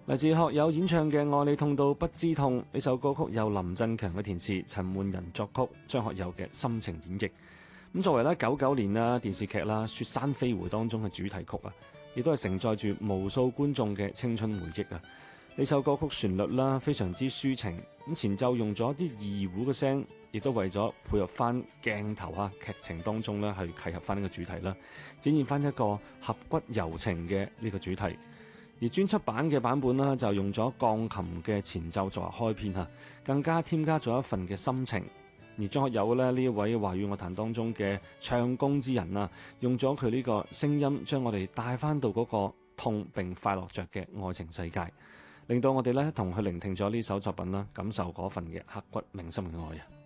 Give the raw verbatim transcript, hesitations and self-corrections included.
嚟自學友演唱嘅《愛你痛到不知痛》，呢首歌曲由林振強嘅填詞，陳奐仁作曲，張學友嘅深情演繹。咁作為咧九九年啦電視劇啦《雪山飛回》當中嘅主題曲啊，亦都係承載住無數觀眾嘅青春回憶啊！呢首歌曲旋律啦非常之抒情，咁前奏用咗啲二胡嘅聲，亦都為咗配合翻鏡頭啊劇情當中咧去契合翻呢個主題啦，展現翻一個俠骨柔情嘅呢個主題。而專輯版嘅版本啦，就用咗鋼琴嘅前奏作為開篇嚇，更加添加咗一份嘅心情。而張學友咧呢一位華語樂壇當中嘅唱功之人啊，用咗佢呢個聲音，將我哋帶翻到嗰個痛並快樂着嘅愛情世界，令到我哋咧同佢聆聽咗呢首作品啦，感受嗰份嘅刻骨銘心嘅愛啊！